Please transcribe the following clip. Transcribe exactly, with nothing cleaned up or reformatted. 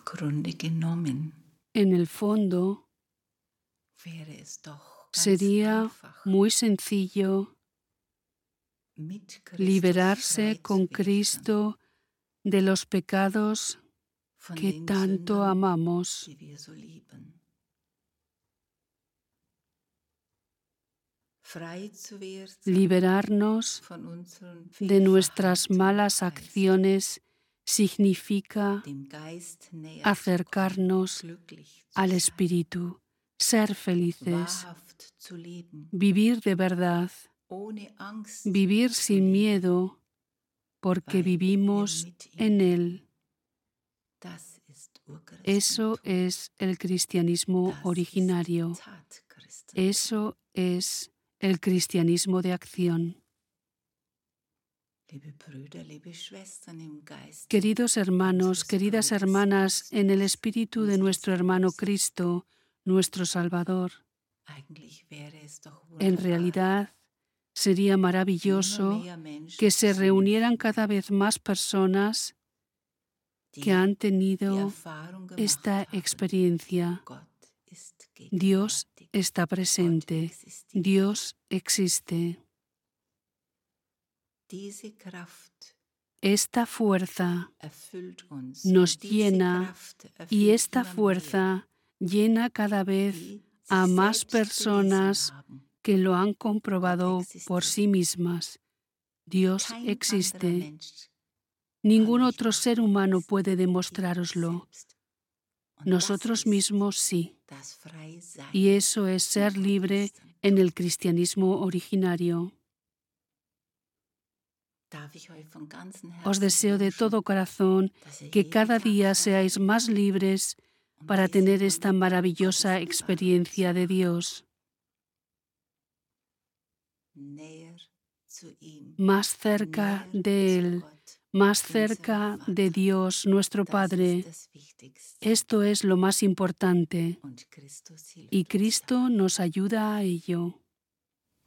En el fondo, sería muy sencillo liberarse con Cristo de los pecados que tanto amamos. Liberarnos de nuestras malas acciones significa acercarnos al Espíritu, ser felices, vivir de verdad, vivir sin miedo, porque vivimos en Él. Eso es el cristianismo originario. Eso es el cristianismo de acción. Queridos hermanos, queridas hermanas, en el espíritu de nuestro hermano Cristo, nuestro Salvador, en realidad sería maravilloso que se reunieran cada vez más personas que han tenido esta experiencia. Dios está presente, Dios existe. Esta fuerza nos llena y esta fuerza llena cada vez a más personas que lo han comprobado por sí mismas. Dios existe. Ningún otro ser humano puede demostrároslo. Nosotros mismos sí. Y eso es ser libre en el cristianismo originario. Os deseo de todo corazón que cada día seáis más libres para tener esta maravillosa experiencia de Dios. Más cerca de Él, más cerca de Dios, nuestro Padre. Esto es lo más importante y Cristo nos ayuda a ello.